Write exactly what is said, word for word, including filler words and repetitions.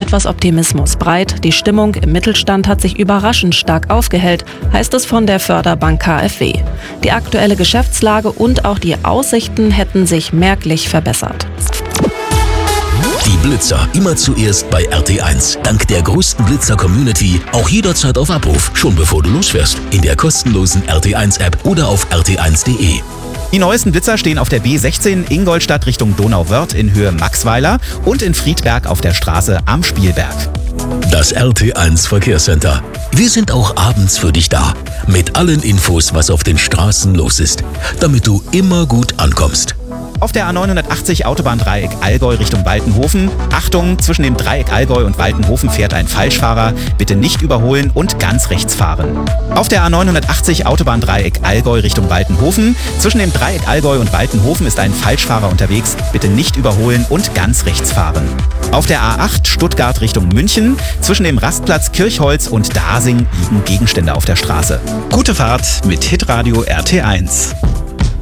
etwas Optimismus breit. Die Stimmung im Mittelstand hat sich überraschend stark aufgehellt, heißt es von der Förderbank K f W. Die aktuelle Geschäftslage und auch die Aussichten hätten sich merklich verbessert. Die Blitzer immer zuerst bei R T eins. Dank der größten Blitzer-Community auch jederzeit auf Abruf, schon bevor du losfährst. In der kostenlosen R T eins App oder auf r t eins punkt de. Die neuesten Blitzer stehen auf der B sechzehn Ingolstadt Richtung Donauwörth in Höhe Maxweiler und in Friedberg auf der Straße am Spielberg. Das R T eins Verkehrscenter. Wir sind auch abends für dich da. Mit allen Infos, was auf den Straßen los ist. Damit du immer gut ankommst. Auf der A neunhundertachtzig Autobahndreieck Allgäu Richtung Waltenhofen. Achtung, zwischen dem Dreieck Allgäu und Waltenhofen fährt ein Falschfahrer. Bitte nicht überholen und ganz rechts fahren. Auf der A neunhundertachtzig Autobahndreieck Allgäu Richtung Waltenhofen. Zwischen dem Dreieck Allgäu und Waltenhofen ist ein Falschfahrer unterwegs. Bitte nicht überholen und ganz rechts fahren. Auf der A acht Stuttgart Richtung München. Zwischen dem Rastplatz Kirchholz und Dasing liegen Gegenstände auf der Straße. Gute Fahrt mit Hitradio R T eins.